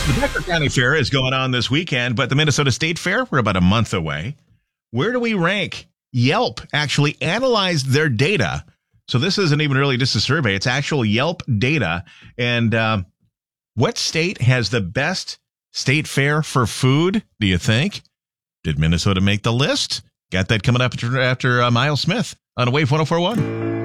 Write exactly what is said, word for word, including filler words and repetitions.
The Becker County Fair is going on this weekend, but the Minnesota State Fair, we're about a month away. Where do we rank? Yelp actually analyzed their data. So this isn't even really just a survey. It's actual Yelp data. And um, what state has the best state fair for food, do you think? Did Minnesota make the list? Got that coming up after, after uh, Miles Smith on Wave one oh four point one.